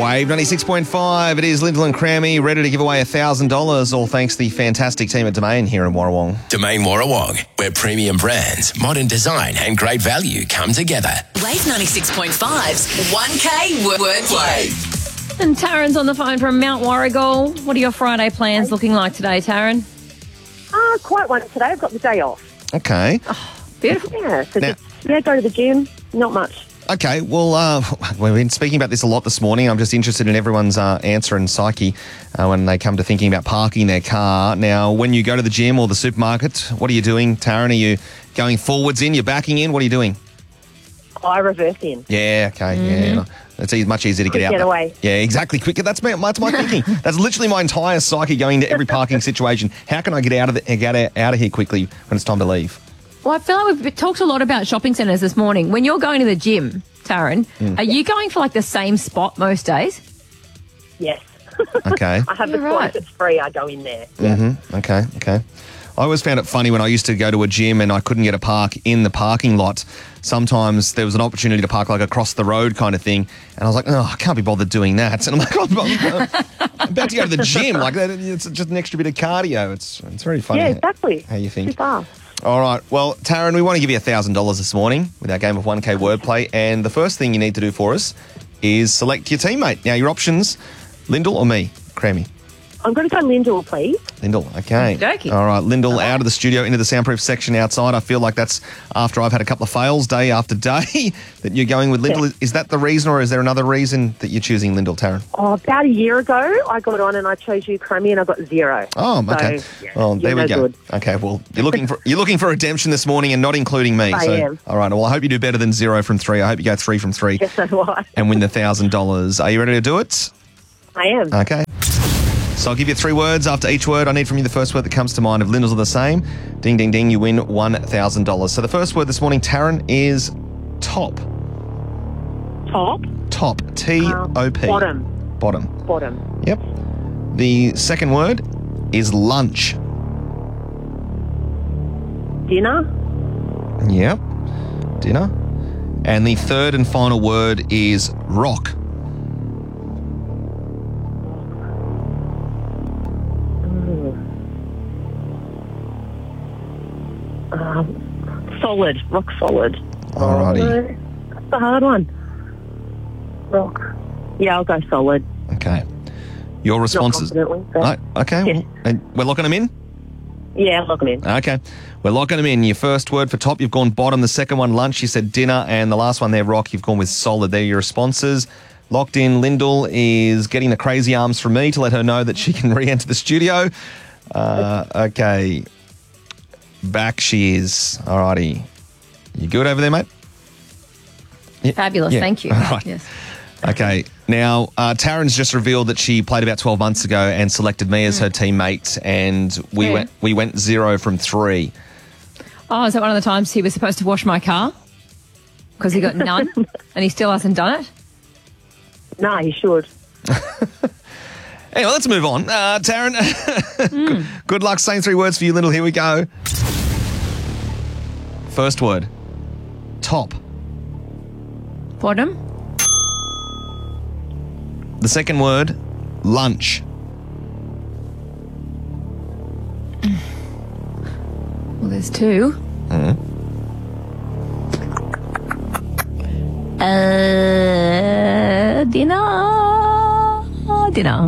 Wave 96.5. It is Lyndall and Crammy ready to give away $1,000, all thanks to the fantastic team at Domain here in Warrawong. Domain Warrawong, where premium brands, modern design and great value come together. Wave 96.5's 1K Wordplay. And Taryn's on the phone from Mount Warrigal. What are your Friday plans looking like today, Taryn? Quite one today. I've got the day off. Okay. Beautiful. Yeah, so Now- go to the gym. Not much. Okay, well, we've been speaking about this a lot this morning. I'm just interested in everyone's answer and psyche when they come to thinking about parking their car. Now, when you go to the gym or the supermarket, what are you doing, Taryn? Are you going forwards in? You're backing in? What are you doing? I reverse in. Yeah, okay, yeah. It's much easier to get Quick out. getaway. Yeah, exactly. Quicker. That's my thinking. That's literally my entire psyche going into every parking situation. How can I get out of here quickly when it's time to leave? Well, I feel like we've talked a lot about shopping centres this morning. When you're going to the gym, Taryn, are you going for like the same spot most days? Yes. Okay. I have the You're spot. right. If it's free, I go in there. Mm-hmm. Okay. I always found it funny when I used to go to a gym and I couldn't get a park in the parking lot. Sometimes there was an opportunity to park like across the road kind of thing. And I was like, I can't be bothered doing that. And I'm like, I'm about to go to the gym. Like that, it's just an extra bit of cardio. It's very funny. Yeah, exactly. How you think. Too far. All right. Well, Taryn, we want to give you $1,000 this morning with our game of 1K Wordplay. And the first thing you need to do for us is select your teammate. Now, your options, Lyndall or me? Crammy. I'm going to go Lyndall, please. Lyndall, okay. Okey-dokey. All right, Lyndall, out of the studio into the soundproof section outside. I feel like that's after I've had a couple of fails day after day that you're going with Lyndall. Yeah. Is that the reason, or is there another reason that you're choosing Lyndall, Taryn? About a year ago, I got on and I chose you, Crammy, and I got 0. Oh, okay. So, yeah, Well, there you're we no go. good. Okay, well, you're looking for redemption this morning and not including me. I am. All right, well, I hope you do better than 0 from 3. I hope you go 3 from 3 Yes, so do I. and win the $1,000. Are you ready to do it? I am. Okay. So I'll give you 3 words. After each word, I need from you the first word that comes to mind. If Lyndall's are the same, ding, ding, ding, you win $1,000. So the first word this morning, Taryn, is top. Top. Top. T-O-P. Bottom. Bottom. Yep. The second word is lunch. Dinner. Yep. Dinner. And the third and final word is rock. Solid. Rock solid. Alrighty. That's a hard one. Rock. Yeah, I'll go solid. Okay. Your responses. Not confidently, but Right, okay. Yeah. And we're locking them in? yeah, lock them in. Okay. We're locking them in. Your first word for top, you've gone bottom. The second one, lunch, you said dinner. And the last one there, rock, you've gone with solid. They're your responses. Locked in. Lyndall is getting the crazy arms from me to let her know that she can re-enter the studio. Okay. Back she is. Alrighty. You good over there, mate? Yeah. Fabulous, Yeah. thank you. All right. Yes. Okay. Now, Taryn's just revealed that she played about 12 months ago and selected me as her teammate, and we went 0 from 3. Oh, is that one of the times he was supposed to wash my car? Because he got none and he still hasn't done it? No, you should. Anyway, let's move on. Taryn, good luck. Same 3 words for you, Lyndall. Here we go. First word, top. Bottom? The second word, lunch. Well, there's 2. Dinner.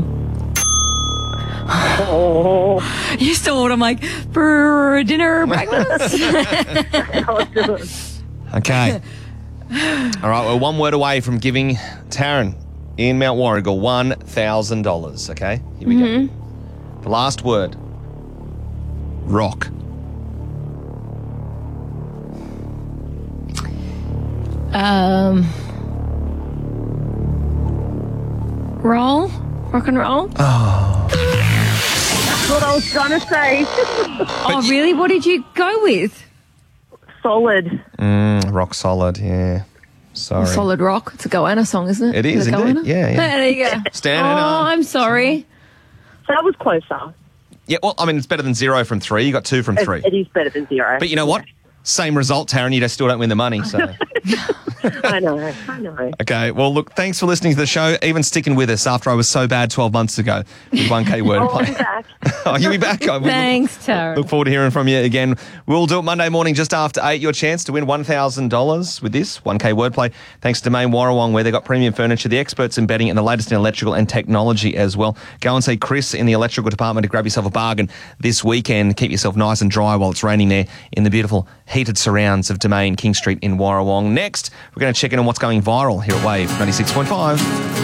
Oh, You still what I'm like, for dinner, breakfast? Okay. All right, we're 1 word away from giving Taryn in Mount Warrigal $1,000. Okay, here we go. The last word, rock. Roll? Rock and roll? that's what I was trying to say. Oh, really? What did you go with? Solid. Rock solid, yeah. Sorry. Solid Rock. It's a Goanna song, isn't it? It is, it indeed. Goanna? Yeah, yeah. There you go. Standing Oh, up. I'm sorry. So that was closer. Yeah, well, I mean, it's better than 0 from 3. You got 2 from 3. It is better than 0. But you know what? Same result, Taryn. You just still don't win the money. So I know. Okay, well, look, thanks for listening to the show, even sticking with us after I was so bad 12 months ago with 1K Oh, I'll wordplay. be back. Oh, you'll be back. Thanks, Taryn. Look forward to hearing from you again. We'll do it Monday morning just after 8. Your chance to win $1,000 with this 1K wordplay. Thanks to Domain Warrawong, where they've got premium furniture, the experts in bedding, and the latest in electrical and technology as well. Go and see Chris in the electrical department to grab yourself a bargain this weekend. Keep yourself nice and dry while it's raining there in the beautiful heated surrounds of Domain King Street in Warrawong. Next, we're going to check in on what's going viral here at Wave 96.5.